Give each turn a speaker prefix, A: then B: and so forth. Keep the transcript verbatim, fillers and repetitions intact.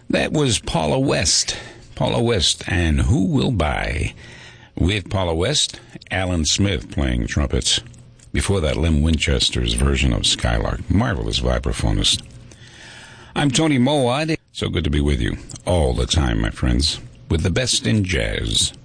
A: That was Paula West. Paula West and Who Will Buy? With Paula West, Alan Smith playing trumpets. Before that, Lim Winchester's version of Skylark. Marvelous vibraphonist. I'm Tony Mowat. So good to be with you all the time, my friends, with the best in jazz.